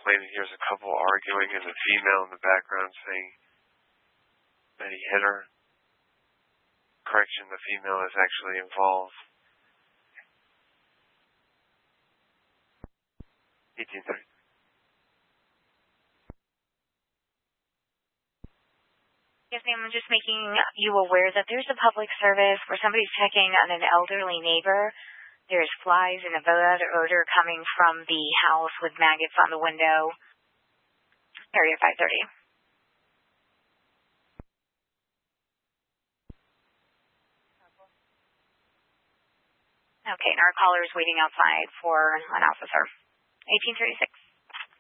complaining. Here's a couple arguing, and the female in the background saying that he hit her. Correction, the female is actually involved. 1830. Yes, ma'am, I'm just making you aware that there's a public service where somebody's checking on an elderly neighbor. There's flies and a odor coming from the house with maggots on the window. Area 530. Okay, and our caller is waiting outside for an officer. 1836.